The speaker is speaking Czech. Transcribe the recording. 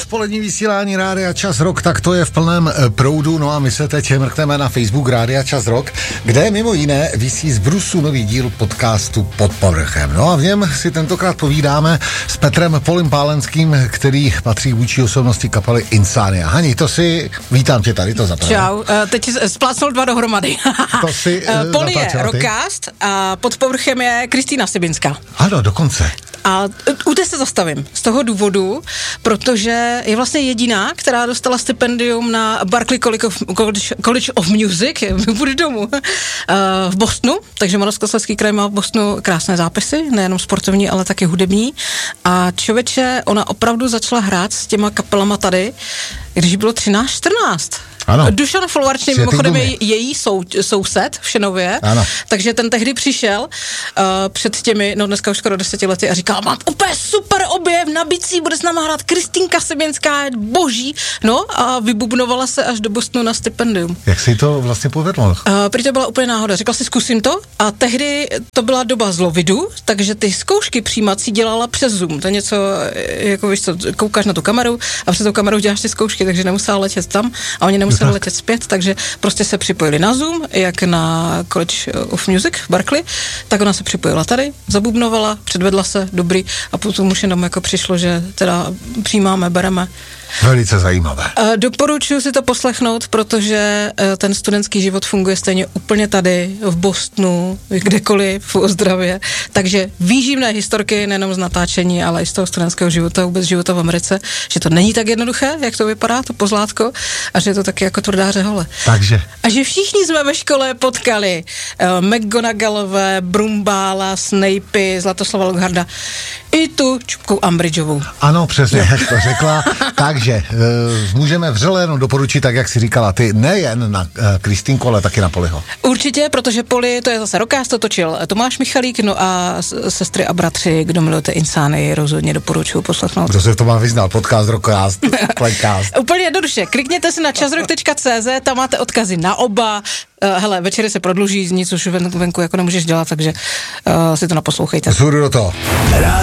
Odpolední vysílání Rádia Čas Rock, tak to je v plném proudu, no a my se teď mrkneme na Facebook Rádia Čas Rock, kde mimo jiné visí z brusu nový díl podcastu Pod povrchem. No a v něm si tentokrát povídáme s Petrem Polim Pálenským, který patří vůči osobnosti kapely Insania. Hani, to si, vítám tě tady, to zaprvé. Čau, teď jsi splácnul dva dohromady. To si Poli je rockcast a Pod povrchem je Kristýna Sibinská. Ano, dokonce. A u té se zastavím z toho důvodu, protože je vlastně jediná, která dostala stipendium na Berklee College of Music, bude domů, v Bostonu, takže Moravskoslezský kraj má v Bostonu krásné zápisy, nejenom sportovní, ale taky hudební. A člověče, ona opravdu začala hrát s těma kapelama tady, když bylo 13-14. Ano. Dušan Folvarčný mimochodem je její soused v Šenově, ano. Takže ten tehdy přišel před těmi, no dneska už skoro 10 lety a říkal, mám úplně super objev, na bicí, bude s náma hrát Kristýnka Sibinská, boží, no a vybubnovala se až do Bostonu na stipendium. Jak si to vlastně povedlo? Prý to byla úplně náhoda, řekla si zkusím to a tehdy to byla doba zlovidu, takže ty zkoušky přijímací dělala přes Zoom, to je něco, jako víš co, koukáš na tu kameru a přes tu kameru děláš ty zkoušky, takže nemusela letět tam a oni nemuseli letět zpět, takže prostě se připojili na Zoom, jak na College of Music v Berkeley, tak ona se připojila tady, zabubnovala, předvedla se, dobrý, a potom už jenom jako přišlo, že teda přijímáme, bereme. Velice zajímavé. Doporučuji si to poslechnout, protože ten studentský život funguje stejně úplně tady, v Bostonu, kdekoliv, v Ostravě, takže výživné historky nejenom z natáčení, ale i z toho studentského života, vůbec života v Americe, že to není tak jednoduché, jak to vypadá, to pozlátko, a že je to taky jako tvrdá řehole. Takže. A že všichni jsme ve škole potkali McGonagallové, Brumbála, Snapey, Zlatoslava Lockharda, i tu Čupkou Ambridgeovou. Ano, přesně, jak to řekla. Takže můžeme vřele jenom doporučit, tak jak si říkala ty, nejen na Kristýnku, ale taky na Poliho. Určitě, protože Poli, to je zase rockcast, to točil Tomáš Michalík, no a sestry a bratři, kdo milujete Insánii, rozhodně doporučuji poslechnout. Kdo se to má vyznal, podcast, rockcast, playcast. Úplně jednoduše, klikněte si na časrock.cz, tam máte odkazy na oba. Hele, večery se prodluží, nic už venku jako nemůžeš dělat, takže si to naposlouchejte. Zůjdu do toho.